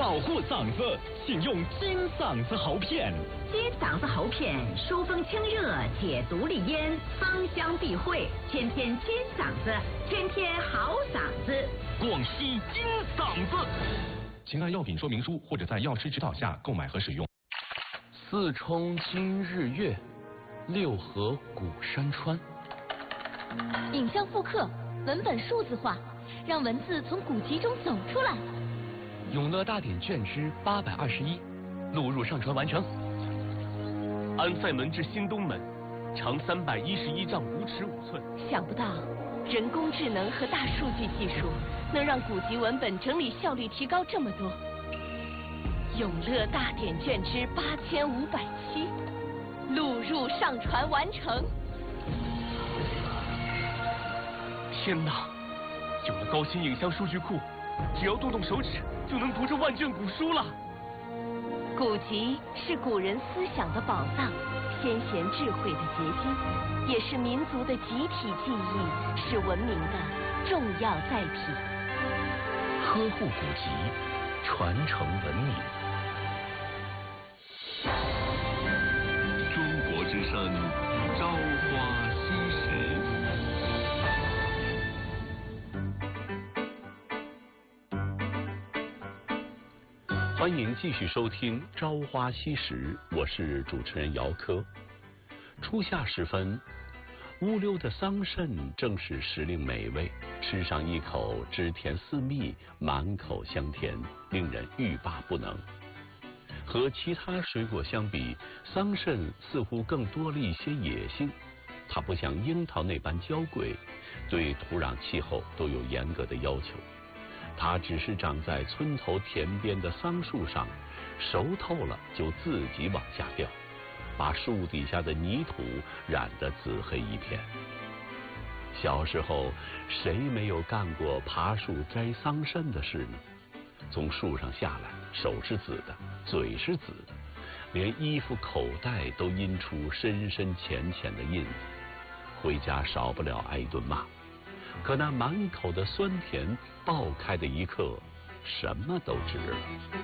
保护嗓子，请用金嗓子喉片。 金嗓子喉片疏风清热，解毒利咽，芳香避秽，天天金嗓子，天天好嗓子。 广西金嗓子，请按药品说明书或者在药师指导下购买和使用。 四冲今日月，六合古山川。 影像复刻，文本数字化，让文字从古籍中走出来。 永乐大典卷之821，录入上传完成。安塞门至新东门，长311丈5尺5寸。 想不到，人工智能和大数据技术能让古籍文本整理效率提高这么多。永乐大典卷之8507，录入上传完成。 天哪！有了高清影像数据库，只要动动手指就能读这万卷古书了。 古籍是古人思想的宝藏，先贤智慧的结晶，也是民族的集体记忆，是文明的重要载体。 呵护古籍，传承文明。 中国之声，朝花夕拾。 欢迎继续收听《朝花夕拾》，我是主持人姚科。初夏时分，乌溜的桑葚正是时令美味，吃上一口，汁甜丝密，满口香甜，令人欲罢不能。和其他水果相比，桑葚似乎更多了一些野性。它不像樱桃那般娇贵，对土壤气候都有严格的要求。它只是长在村头田边的桑树上，熟透了就自己往下掉，把树底下的泥土染得紫黑一片。小时候，谁没有干过爬树摘桑葚的事呢？从树上下来，手是紫的，嘴是紫的，连衣服口袋都印出深深浅浅的印子，回家少不了挨一顿骂。可那满口的酸甜爆开的一刻，什么都值了。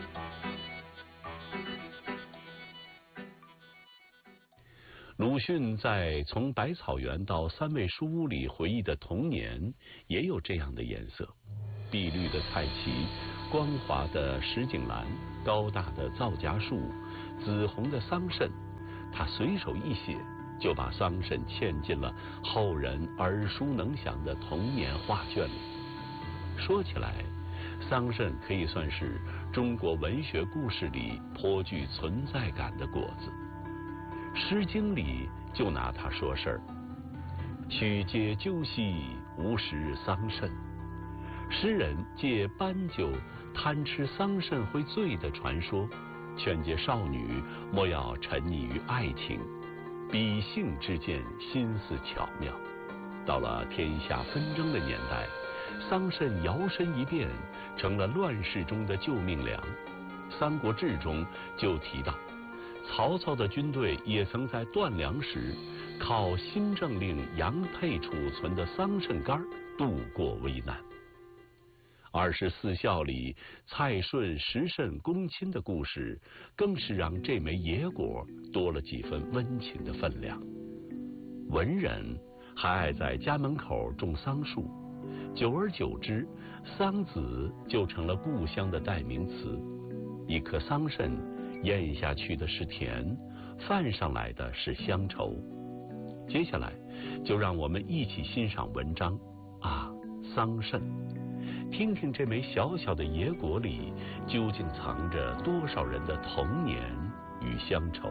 鲁迅在《从百草园到三味书屋》里回忆的童年，也有这样的颜色：碧绿的菜畦，光滑的石井栏，高大的皂荚树，紫红的桑葚。他随手一写，就把桑葚嵌进了后人耳熟能详的童年画卷里。说起来，桑葚可以算是中国文学故事里颇具存在感的果子。《诗经》里就拿它说事儿：曲解鸠兮，无食桑葚。诗人借斑鸠贪吃桑葚会醉的传说，劝诫少女莫要沉溺于爱情，比性之间心思巧妙。到了天下纷争的年代，桑葚摇身一变成了乱世中的救命粮。《三国志》中就提到，曹操的军队也曾在断粮时靠新政令杨沛储存的桑葚干度过危难。24孝里蔡顺食葚攻亲的故事，更是让这枚野果多了几分温情的分量。文人还爱在家门口种桑树，久而久之，桑梓就成了故乡的代名词。一颗桑葚，咽下去的是甜，泛上来的是乡愁。接下来，就让我们一起欣赏文章啊，桑葚。听听这枚小小的野果里究竟藏着多少人的童年与乡愁。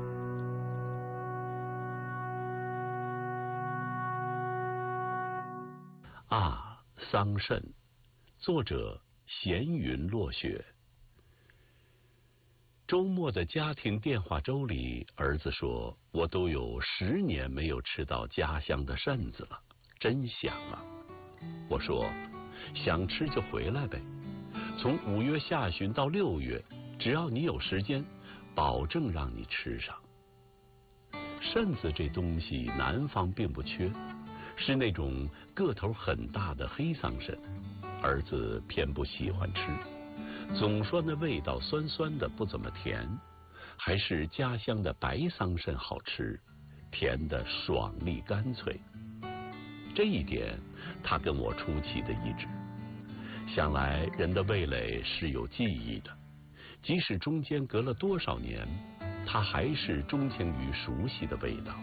啊，桑葚，作者闲云落雪。周末的家庭电话粥里，儿子说：“我都有10年没有吃到家乡的葚子了，真香啊！”我说：“想吃就回来呗，从5月下旬到6月，只要你有时间，保证让你吃上。”葚子这东西南方并不缺，是那种个头很大的黑桑葚，儿子偏不喜欢吃， 总说那味道酸酸的，不怎么甜，还是家乡的白桑葚好吃，甜的爽利干脆。这一点他跟我出奇的一致。想来人的味蕾是有记忆的，即使中间隔了多少年，他还是钟情于熟悉的味道。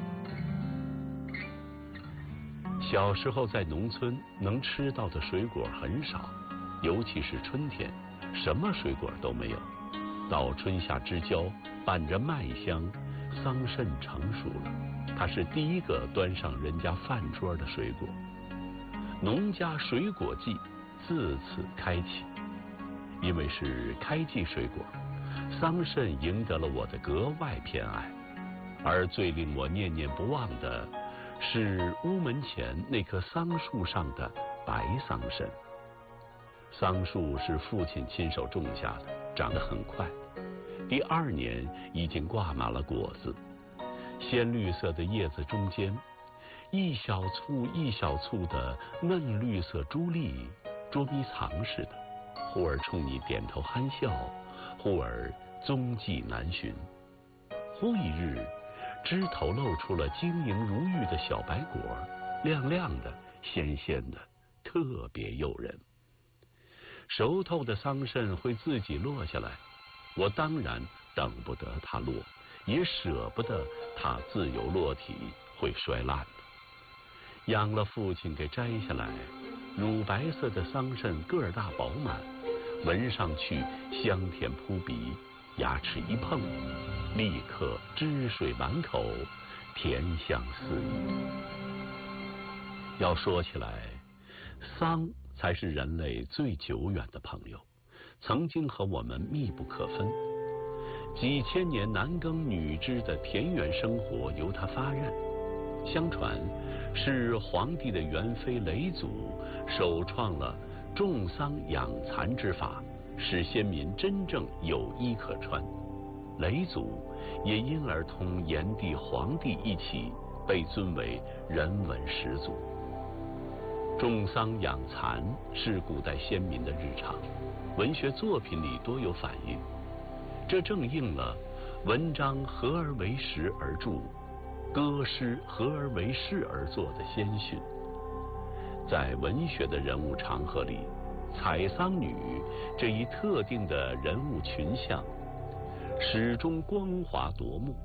小时候在农村能吃到的水果很少，尤其是春天，什么水果都没有。到春夏之交，伴着麦香，桑葚成熟了，它是第一个端上人家饭桌的水果。农家水果季自此开启。因为是开季水果，桑葚赢得了我的格外偏爱。而最令我念念不忘的是屋门前那棵桑树上的白桑葚。桑树是父亲亲手种下的，长得很快，第2年已经挂满了果子。鲜绿色的叶子中间，一小簇一小簇的嫩绿色珠粒，捉迷藏似的，忽而冲你点头憨笑，忽而踪迹难寻。忽一日，枝头露出了晶莹如玉的小白果，亮亮的，鲜鲜的，特别诱人。熟透的桑葚会自己落下来，我当然等不得它落，也舍不得它自由落体，会衰烂的。养了父亲给摘下来，乳白色的桑葚个儿大饱满，闻上去香甜扑鼻，牙齿一碰，立刻汁水满口，甜香四溢。要说起来，桑才是人类最久远的朋友，曾经和我们密不可分。几千年男耕女织的田园生活由他发轫。相传是黄帝的元妃嫘祖首创了种桑养蚕之法，使先民真正有衣可穿。嫘祖也因而同炎帝、黄帝一起被尊为人文始祖。种桑养蚕是古代先民的日常，文学作品里多有反映。这正应了文章合而为时而著，歌诗合而为事而作的先训。在文学的人物长河里，采桑女这一特定的人物群像始终光华夺目。